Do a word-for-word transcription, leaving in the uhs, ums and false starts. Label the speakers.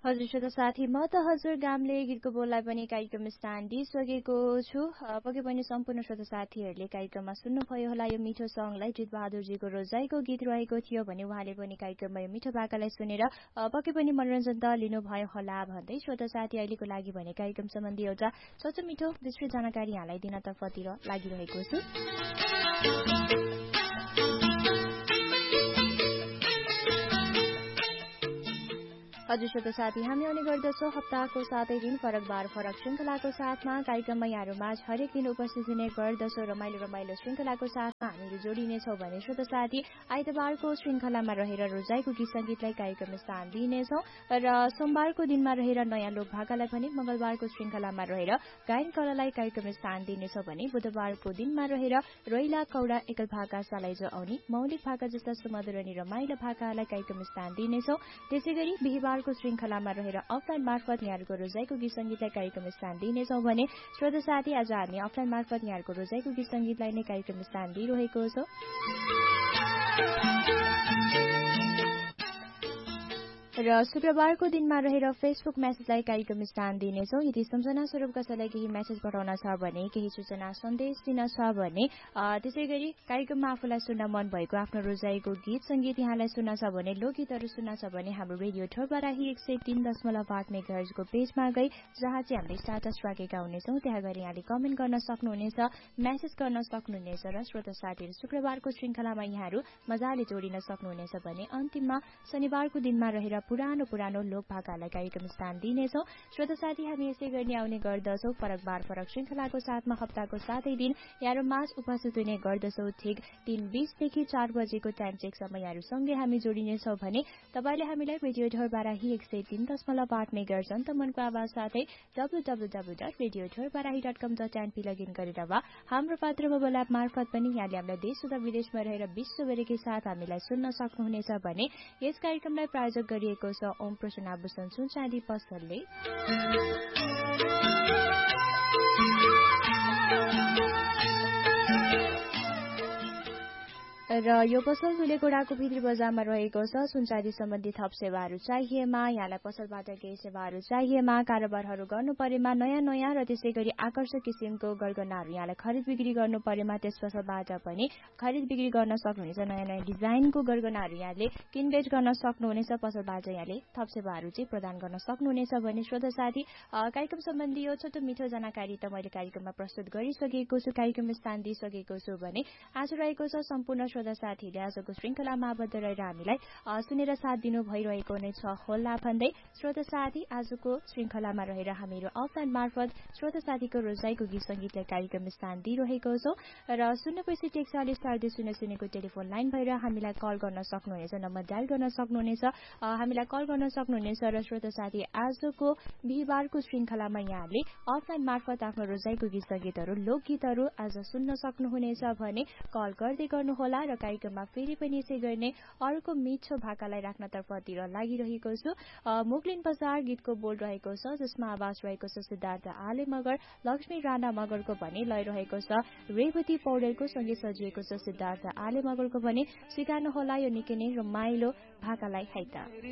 Speaker 1: हजुर श्रोता साथी, म त हजुर गामले गीतको बोललाई पनि कार्यक्रम स्थान दिइसकेको छु। पक्कै पनि सम्पूर्ण श्रोता साथीहरूले कार्यक्रममा सुन्नुभयो होला। यो मिठो सङ्गलाई जित बहादुरजीको रोजाइको गीत रहेको थियो भने उहाँले पनि कार्यक्रममा यो मिठो भाकालाई सुनेर पक्कै पनि मनोरञ्जन त लिनुभयो होला भन्दै श्रोता साथी अहिलेको लागि भने कार्यक्रम सम्बन्धी एउटा छोटो मिठो विस्तृत जानकारी यहाँलाई दिनतर्फतिर लागिरहेको छु। हजुर श्रोता साथी, हामी आउने गर्दछौँ हप्ताको सातै दिन फरक बार फरक श्रृङ्खलाको साथमा। कार्यक्रममा यहाँहरूमाझ हरेक दिन उपस्थित हुने गर्दछौँ। रमाइलो रमाइलो श्रृङ्खलाको साथमा हामीहरू जोडिनेछौँ भने श्रोता साथी आइतबारको श्रृङ्खलामा रहेर रोजाइको गीत सङ्गीतलाई कार्यक्रम स्थान दिइनेछौँ र सोमबारको दिनमा रहेर नयाँ लोक भाकालाई भने मंगलबारको श्रृङ्खलामा रहेर गायन कलालाई कार्यक्रम स्थान दिइनेछौँ भने बुधबारको दिनमा रहेर रोइला कौडा एकल भाका सालैजो आउने मौलिक भाका जस्ता सुमधुर अनि रमाइलो भाकालाई कार्यक्रम स्थान दिइनेछौँ। त्यसै गरी बिहिबार को श्रृङ्खलामा रहेर अफलाइन मार्फत यहाँहरूको रोजाइको गीत सङ्गीतलाई कार्यक्रम स्थान दिइनेछौँ भने श्रोता साथी आज हामी अफलाइन मार्फत यहाँहरूको रोजाइको गीत सङ्गीतलाई नै कार्यक्रम स्थान दिइरहेको छौँ। र शुक्रबारको दिनमा रहेर फेसबुक मेसेजलाई कार्यक्रम स्थान दिनेछौँ। यदि सम्झना स्वरूप कसैलाई केही मेसेज पठाउन छ भने, केही सूचना सन्देश दिन छ भने, त्यसै गरी कार्यक्रममा आफूलाई सुन्न मन भएको आफ्नो रोजाइको गीत सङ्गीत यहाँलाई सुन्न छ भने, लोकगीतहरू सुन्न छ भने हाम्रो रेडियो ठोरबाराही एक सय तीन दशमलव आठ मेगाहर्जको पेजमा गई जहाँ चाहिँ हामीले स्टाटस राखेका हुनेछौँ त्यहाँ गएर यहाँले कमेन्ट गर्न सक्नुहुनेछ, मेसेज गर्न सक्नुहुनेछ र श्रोता साथीहरू शुक्रबारको श्रृङ्खलामा यहाँहरू मजाले जोडिन सक्नुहुनेछ भने अन्तिममा शनिबारको दिनमा रहेर पुरानो पुरानो लोक भाकालाई कार्यक्रम स्थान दिइनेछौँ। श्रोता साथी हामी यसै गरी आउने गर्दछौँ फरक बार फरक श्रृङ्खलाको साथमा हप्ताको सातै दिन यहाँहरू माझ उपस्थित हुने गर्दछौँ। ठिक तीन बीसदेखि चार बजेको टाइम चेकसम्म यहाँहरूसँगै हामी जोडिनेछौँ भने तपाईँले हामीलाई रेडियो ढोरबाराही एक सय तीन दशमलव आठ मेगाहर्ज अन्तमनको आवाज साथै W W W dot radio Dhorbarahi dot कम डट एनपी लगइन गरेर वा हाम्रो पात्र मोबाइल एप मार्फत पनि यहाँले हामीलाई देश तथा विदेशमा रहेर विश्वभरिकै साथ हामीलाई सुन्न सक्नुहुनेछ भने यस कार्यक्रमलाई प्रायोजक गरिएको छ ओम प्रसन्न आभूषण सुन चाँदी पसलले। र यो पसल धुलेगोडाको भित्री बजारमा रहेको छ। सुनचाँदी सम्बन्धी थप सेवाहरू चाहिएमा, यहाँलाई पसलबाट केही सेवाहरू चाहिएमा, कारोबारहरू गर्नु परेमा, नयाँ नयाँ र त्यसै गरी आकर्षक किसिमको गरगहनाहरू यहाँलाई खरिद बिक्री गर्नु परेमा त्यस पसलबाट पनि खरिद बिक्री गर्न सक्नुहुनेछ। नयाँ नयाँ डिजाइनको गरगहनाहरू यहाँले किनबेच गर्न सक्नुहुनेछ। पसलबाट यहाँले थप सेवाहरू चाहिँ प्रदान गर्न सक्नुहुनेछ भने श्रोता साथी कार्यक्रम सम्बन्धी यो छोटो मिठो जानकारी त मैले कार्यक्रममा प्रस्तुत गरिसकेको छु, कार्यक्रम स्थान दिइसकेको छु भने आज रहेको छ सम्पूर्ण श्रोता साथीहरूले आजको श्रृङ्खलामा आबद्ध रहेर हामीलाई सुनेर साथ दिनु भइरहेको नै छ होला भन्दै श्रोता साथी आजको श्रृङ्खलामा रहेर हामीहरू अफलाइन मार्फत श्रोता साथीको रोजाइको गीत सङ्गीतलाई कार्यक्रम स्थान दिइरहेको छौँ र शून्य पैँसठी एकचालिस चार दुई शून्य शून्यको टेलिफोन लाइन भएर हामीलाई कल गर्न सक्नुहुनेछ, नम्बर डायल गर्न सक्नुहुनेछ, हामीलाई कल गर्न सक्नुहुनेछ र श्रोता साथी आजको बिहिबारको श्रृङ्खलामा यहाँले अफलाइन मार्फत आफ्नो रोजाइको गीत सङ्गीतहरू लोकगीतहरू आज सुन्न सक्नुहुनेछ भने कल गर्दै गर्नुहोला र कार्यक्रममा फेरि पनि यसै गर्ने अर्को मिठो भाकालाई राख्न तर्फतिर लागिरहेको छु। मुगलिन बजार गीतको बोल रहेको छ जसमा आवाज रहेको छ सिद्धार्थ आले मगर, लक्ष्मी राणा मगरको भने लय रहेको छ रेवती पौडेलको सँगै सजिएको छ सिद्धार्थ आले मगरको भने स्वीकार्नु होला यो निकै नै रमाइलो भाकालाई है त।